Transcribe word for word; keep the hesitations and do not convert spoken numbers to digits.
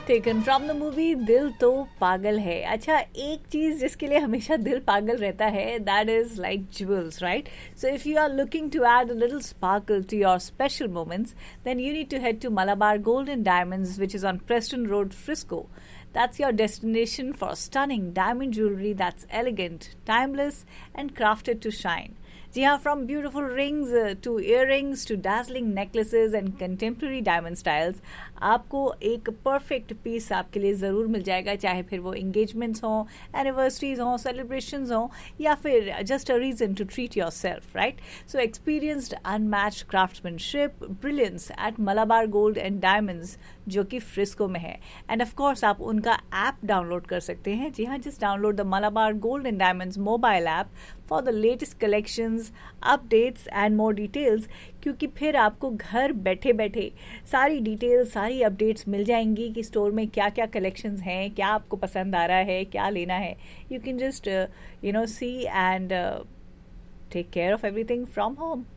Taken from the movie दिल तो पागल है. अच्छा, एक चीज जिसके लिए हमेशा दिल पागल रहता है, that is like jewels, right? So if you are looking to add a little sparkle to your special moments, then you need to head to Malabar Gold and Diamonds, which is on Preston Road, Frisco. That's your destination for stunning diamond jewelry that's elegant, timeless, and crafted to shine. जी हाँ, from beautiful rings to earrings to dazzling necklaces and contemporary diamond styles, आपको एक perfect piece आपके लिए ज़रूर मिल जाएगा, चाहे फिर वो इंगेजमेंट्स हों, एनिवर्सरीज हों, सेलिब्रेशंस हों, या फिर just a reason to treat your self, right? So experienced unmatched craftsmanship, brilliance eight Malabar gold and diamonds, जो कि फ्रिस्को में है. एंड ऑफ कोर्स आप उनका ऐप डाउनलोड कर सकते हैं. जी हाँ, just download the Malabar gold and diamonds mobile app for the latest collections, updates and more details, क्योंकि फिर आपको घर बैठे बैठे सारी डिटेल्स, सारी अपडेट्स मिल जाएंगी कि स्टोर में क्या क्या कलेक्शंस हैं, क्या आपको पसंद आ रहा है, क्या लेना है. You can just you know C and take care of everything from home.